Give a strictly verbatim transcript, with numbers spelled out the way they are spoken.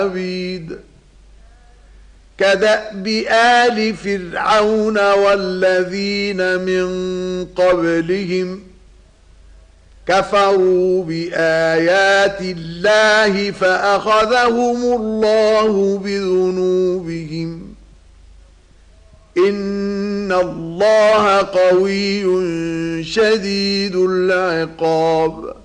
عبيد كدأب آل فرعون والذين من قبلهم كفروا بآيات الله فأخذهم الله بذنوبهم إن الله قوي شديد العقاب